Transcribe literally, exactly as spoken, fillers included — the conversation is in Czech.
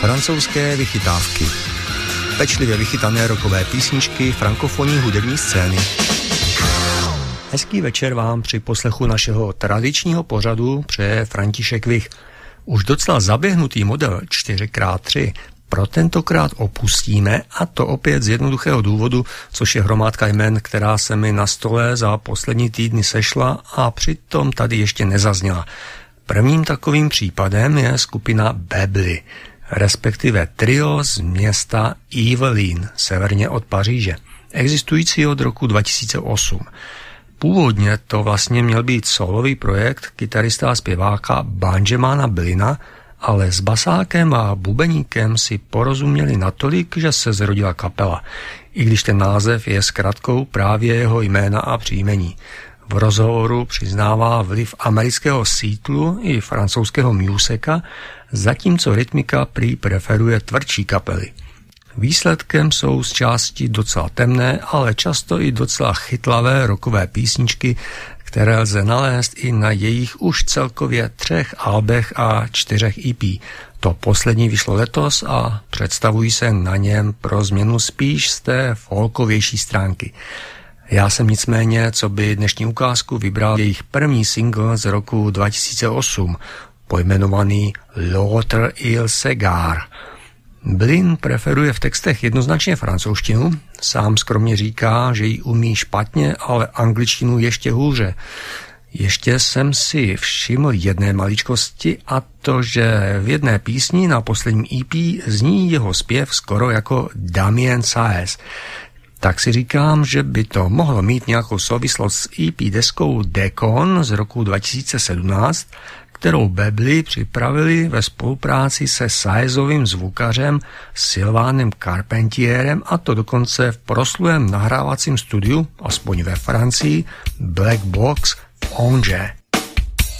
Francouzské vychytávky. Pečlivě vychytané rockové písničky frankofonní hudební scény. Hezký večer vám při poslechu našeho tradičního pořadu přeje František Vich. Už docela zaběhnutý model čtyři krát tři pro tentokrát opustíme, a to opět z jednoduchého důvodu, což je hromádka jmen, která se mi na stole za poslední týdny sešla a přitom tady ještě nezazněla. Prvním takovým případem je skupina Bebly, respektive trio z města Yvelines, severně od Paříže, existující od roku dva tisíce osm. Původně to vlastně měl být solový projekt kytarista a zpěváka Benjamina Blina, ale s basákem a bubeníkem si porozuměli natolik, že se zrodila kapela, i když ten název je zkratkou právě jeho jména a příjmení. V rozhovoru přiznává vliv amerického Seattlu i francouzského Museka, zatímco rytmika prý preferuje tvrdší kapely. Výsledkem jsou z části docela temné, ale často i docela chytlavé rockové písničky, které lze nalézt i na jejich už celkově třech albech a čtyřech E P. To poslední vyšlo letos a představují se na něm pro změnu spíš z té folkovější stránky. Já jsem nicméně, co by dnešní ukázku, vybral jejich první single z roku dva tisíce osm, pojmenovaný L'autre il Cigare. Blin preferuje v textech jednoznačně francouzštinu, sám skromně říká, že ji umí špatně, ale angličtinu ještě hůře. Ještě jsem si všiml jedné maličkosti, a to, že v jedné písni na posledním E P zní jeho zpěv skoro jako Damien Saez. Tak si říkám, že by to mohlo mít nějakou souvislost s E P deskou Decon z roku dva tisíce sedmnáct, kterou Bebly připravili ve spolupráci se Saezovým zvukařem Sylvanem Carpentierem, a to dokonce v proslulém nahrávacím studiu, aspoň ve Francii, Black Box v Angers.